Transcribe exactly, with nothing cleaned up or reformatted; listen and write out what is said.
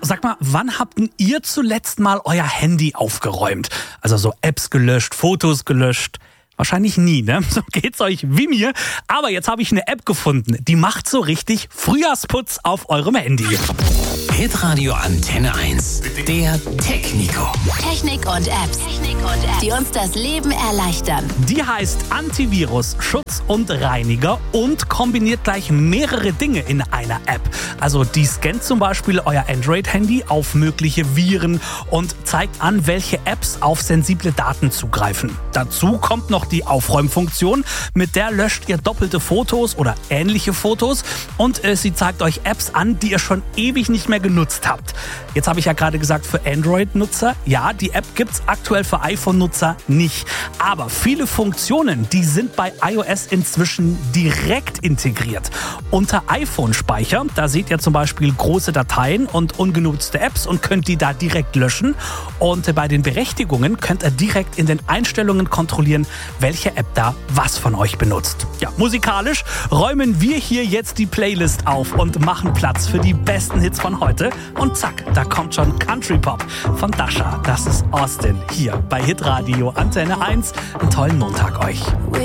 Sag mal, wann habt denn ihr zuletzt mal euer Handy aufgeräumt? Also so Apps gelöscht, Fotos gelöscht? Wahrscheinlich nie, ne? So geht's euch wie mir. Aber jetzt habe ich eine App gefunden, die macht so richtig Frühjahrsputz auf eurem Handy. Hitradio Antenne eins, der Technico. Technik und Apps, Technik und Apps, die uns das Leben erleichtern. Die heißt Antivirus, Schutz und Reiniger und kombiniert gleich mehrere Dinge in einer App. Also die scannt zum Beispiel euer Android-Handy auf mögliche Viren und zeigt an, welche Apps auf sensible Daten zugreifen. Dazu kommt noch die Aufräumfunktion, mit der löscht ihr doppelte Fotos oder ähnliche Fotos und äh, sie zeigt euch Apps an, die ihr schon ewig nicht mehr genutzt habt. Jetzt habe ich ja gerade gesagt, für Android-Nutzer, ja, die App gibt's aktuell für iPhone-Nutzer nicht. Aber viele Funktionen, die sind bei iOS inzwischen direkt integriert. Unter iPhone-Speicher, da seht ihr zum Beispiel große Dateien und ungenutzte Apps und könnt die da direkt löschen. Und bei den Berechtigungen könnt ihr direkt in den Einstellungen kontrollieren, welche App da was von euch benutzt. Ja, musikalisch räumen wir hier jetzt die Playlist auf und machen Platz für die besten Hits von heute. Und zack, da kommt schon Country Pop von Dasha. Das ist Austin hier bei Hitradio Antenne eins. Einen tollen Montag euch.